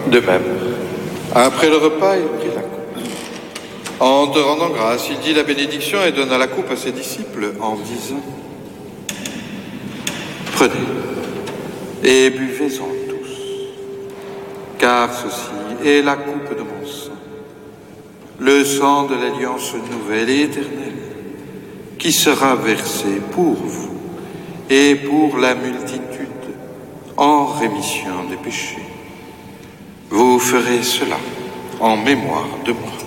De même. Après le repas, il prit la coupe. En te rendant grâce, il dit la bénédiction et donna la coupe à ses disciples en disant: Prenez et buvez-en tous, car ceci est la coupe de mon sang, le sang de l'alliance nouvelle et éternelle, qui sera versé pour vous et pour la multitude en rémission des péchés. Vous ferez cela en mémoire de moi.